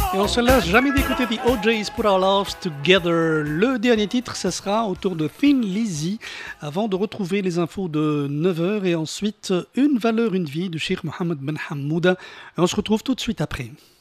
Et on se lasse jamais d'écouter The OJs Put Our Lives Together. Le dernier titre, ce sera autour de Thin Lizzy, avant de retrouver les infos de 9h et ensuite Une valeur, une vie de Cheikh Mohammed Ben Hamouda. Et on se retrouve tout de suite après.